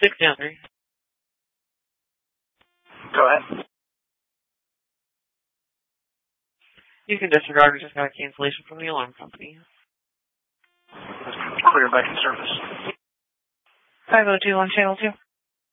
603. Go ahead. You can disregard or just got a cancellation from the alarm company. Clear by service. 502 on channel 2.